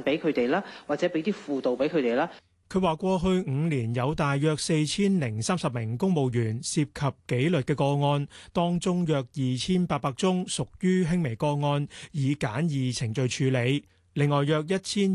俾佢哋啦，或者俾啲輔導俾佢哋啦。 佢話：過去5年有大約4030名公務員涉及紀律嘅個案，當中約2800宗屬於輕微個案，以簡易程序處理。另外約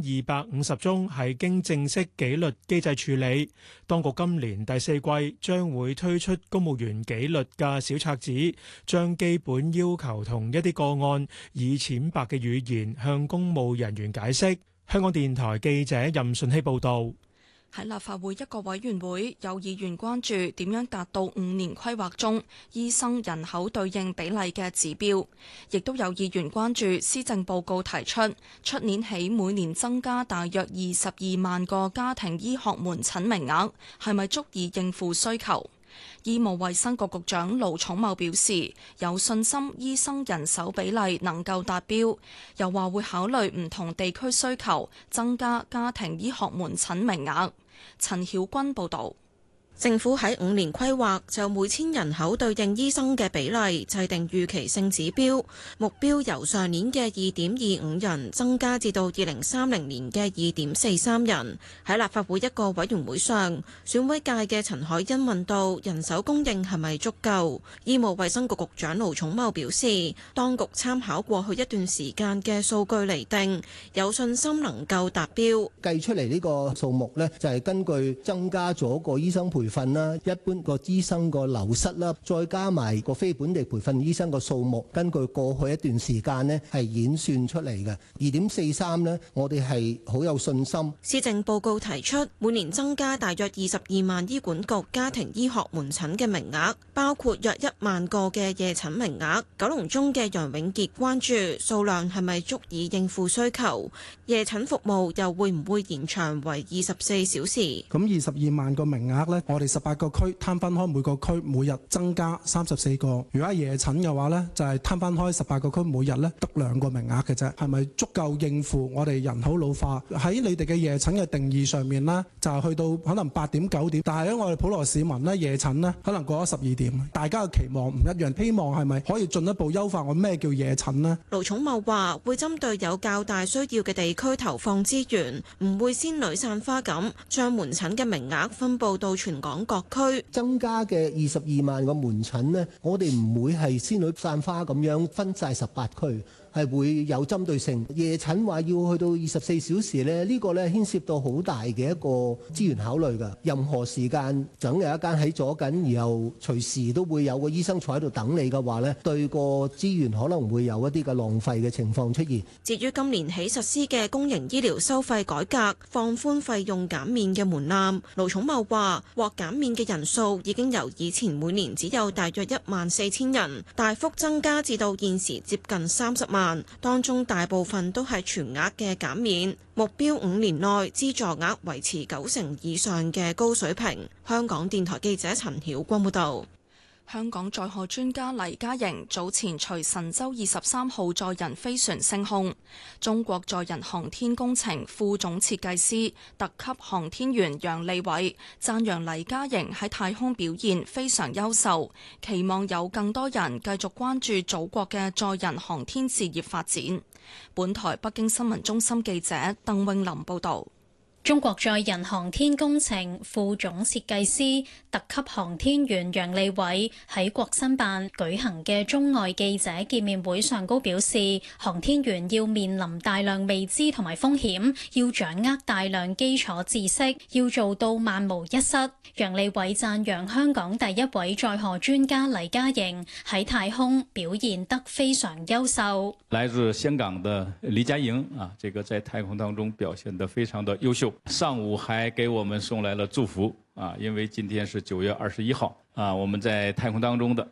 1250宗係經正式紀律機制處理。當局今年第4季將會推出公務員紀律嘅小冊子，將基本要求同一啲個案以淺白嘅語言向公務人員解釋。香港電台記者任順希報導。 喺立法會一個委員會，有議員關注點樣達到5年規劃中醫生人口對應比例嘅指標，亦都有議員關注施政報告提出年起每年增加大約22萬個家庭醫學門診名額，係咪足以應付需求？醫務衛生局局長盧寵茂表示有信心醫生人手比例能夠達標，又話會考慮唔同地區需求，增加家庭醫學門診名額。陳曉君報導。 政府喺5年規劃就每千人口對應醫生嘅比例制定預期性指標，目標由上年嘅2.25人增加至到2030年嘅2.43人。喺立法會一個委員會上，選委界嘅陳凱欣問到人手供應係咪足夠？醫務衛生局局長盧寵茂表示，當局參考過去一段時間嘅數據釐定，有信心能夠達標。 計出嚟呢個數目呢，就係根據增加咗個醫生培訓啦，一般個醫生個流失啦，再加埋個非本地培訓醫生個數目，根據過去一段時間呢係演算出嚟嘅2.43呢，我哋係好有信心。 施政報告提出每年增加大約22萬醫管局家庭醫學門診嘅名額，包括約1萬個嘅夜診名額。九龍中嘅楊永傑關注數量係咪足以應付需求，夜診服務又會唔會延長為24小時？ 咁22萬個名額呢，我哋18個區攤分開，每個區每日增加34個。如果係夜診嘅話呢，就係攤分開18個區，每日呢得2個名額嘅啫。係咪足夠應付我哋人口老化？喺你哋嘅夜診嘅定義上面呢，就係去到可能8點9點，但係喺我哋普羅市民呢，夜診呢可能過咗12點。大家嘅期望唔一樣，希望係咪可以進一步優化我咩叫夜診呢？ 盧寵茂話會針對有較大需要嘅地區投放資源，唔會仙女散花咁將門診嘅名額分佈到全港各區。 增加嘅22萬個門診呢，我哋唔會係仙女散花咁樣分晒18區。係會有針對性。夜診話要去到24小時呢，呢個呢牽涉到好大嘅一個資源考慮㗎。任何時間總有一間喺左緊，然後隨時都會有個醫生坐喺度等你嘅話呢，對個資源可能會有一啲嘅浪費嘅情況出現。 至於今年起實施嘅公營醫療收費改革，放寬費用減免嘅門檻，盧寵茂話獲減免嘅人數已經由以前每年只有大約14000人，大幅增加至到現時接近30萬。當中大部分都係全額嘅減免，目標5年內資助額維持90%以上嘅高水平。香港電台記者陳曉君報導。 香港載荷專家黎嘉瑩早前隨神舟23號載人飛船升空，中國載人航天工程副總設計師、特級航天員楊利偉讚揚黎嘉瑩喺太空表現非常優秀，期望有更多人繼續關注祖國嘅載人航天事業發展。本台北京新聞中心記者鄧穎琳報導。 中國載人航天工程副總設計師、特級航天員楊利偉喺國新辦舉行嘅中外記者見面會上高表示，航天員要面臨大量未知同埋風險，要掌握大量基礎知識，要做到萬無一失。楊利偉讚揚香港第一位載荷專家黎嘉瑩喺太空表現得非常優秀。 來自香港的黎嘉瑩啊，這個在太空當中表現得非常的優秀。上午還給我們送來了祝福啊，因為今天是9月21號啊，我們在太空當中的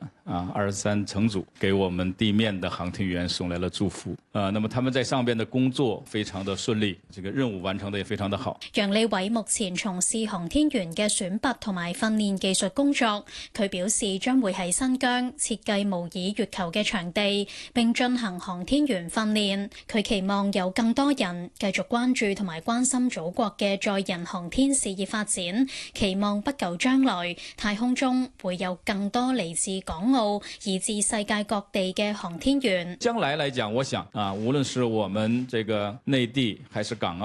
23乘組給我們地面的航天員送來了祝福啊，那麼他們在上邊的工作非常的順利，這個任務完成得也非常的好。 楊利偉目前從事航天員嘅選拔同埋訓練技術工作，佢表示將會喺新疆設計模擬月球嘅場地，並進行航天員訓練。佢期望有更多人繼續關注同埋關心祖國嘅載人航天事業發展，期望不久將來太空中會有更多嚟自港澳以至世界各地嘅航天員。 將來來講，我想啊，無論是我們這個內地還是港澳。